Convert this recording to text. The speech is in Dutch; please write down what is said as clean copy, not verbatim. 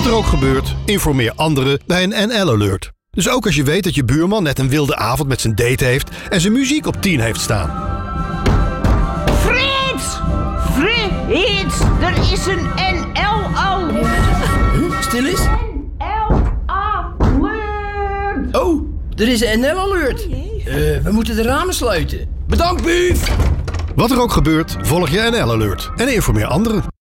Wat er ook gebeurt, informeer anderen bij een NL-alert. Dus ook als je weet dat je buurman net een wilde avond met zijn date heeft en zijn muziek op 10 heeft staan. Frits! Frits! Er is een NL-alert! Stil eens. NL-alert! Oh, er is een NL-alert. We moeten de ramen sluiten. Bedankt, Bief! Wat er ook gebeurt, volg je NL-alert en informeer anderen.